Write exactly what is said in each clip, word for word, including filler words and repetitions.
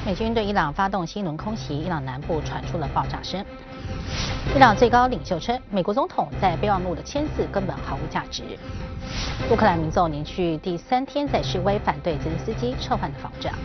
美军对伊朗发动新一轮空袭，伊朗南部传出了爆炸声。伊朗最高领袖称，美国总统在备忘录的签字根本毫无价值。乌克兰民众连续第三天在示威，反对泽连斯基撤换的防战。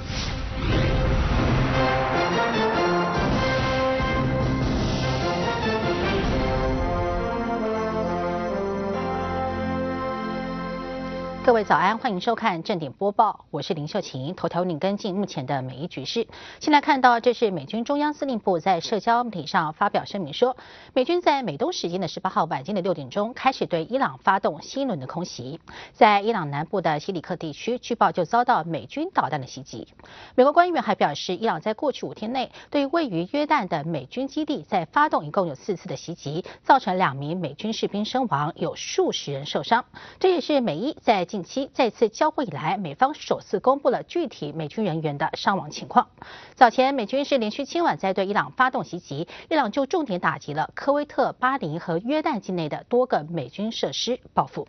各位早安，欢迎收看正点播报，我是林秀琴。头条为您跟进目前的美伊局势。先来看到，这是美军中央司令部在社交媒体上发表声明说，美军在美东时间的十八号晚间的六点钟开始对伊朗发动新一轮的空袭，在伊朗南部的西里克地区，据报就遭到美军导弹的袭击。美国官员还表示，伊朗在过去五天内对位于约旦的美军基地在发动一共有四次的袭击，造成两名美军士兵身亡，有数十人受伤。这也是美伊在近期再次交火以来，美方首次公布了具体美军人员的伤亡情况。早前美军是连续七晚在对伊朗发动袭击，伊朗就重点打击了科威特、巴林和约旦境内的多个美军设施，报复。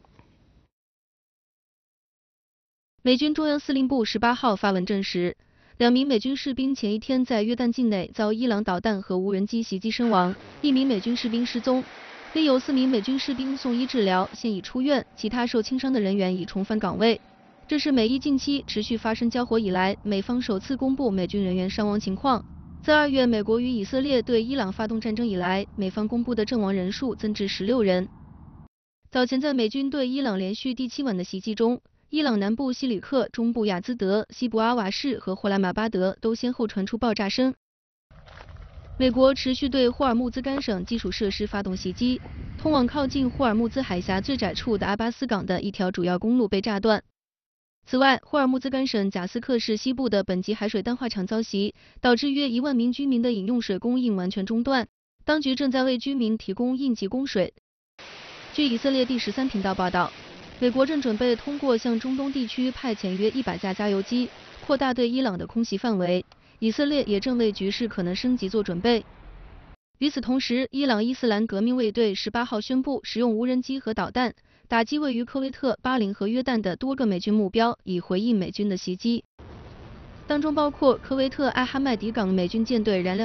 美军中央司令部十八号发文证实，两名美军士兵前一天在约旦境内遭伊朗导弹和无人机袭击身亡，一名美军士兵失踪。另有四名美军士兵送医治疗，现已出院，其他受轻伤的人员已重返岗位。这是美伊近期持续发生交火以来，美方首次公布美军人员伤亡情况。自二月美国与以色列对伊朗发动战争以来，美方公布的阵亡人数增至十六人。早前在美军对伊朗连续第七晚的袭击中，伊朗南部西里克、中部亚兹德、西部阿瓦士和霍拉马巴德都先后传出爆炸声。美国持续对霍尔木兹干省基础设施发动袭击，通往靠近霍尔木兹海峡最窄处的阿巴斯港的一条主要公路被炸断。此外，霍尔木兹干省贾斯克市西部的本级海水淡化厂遭袭，导致约一万名居民的饮用水供应完全中断，当局正在为居民提供应急供水。据以色列第十三频道报道，美国正准备通过向中东地区派遣约一百架加油机，扩大对伊朗的空袭范围。以色列也正为局势可能升级做准备。与此同时，伊朗伊斯兰革命卫队十八号宣布使用无人机和导弹打击位于科威特、巴林和约旦的多个美军目标，以回应美军的袭击，当中包括科威特艾哈迈迪港美军舰队燃料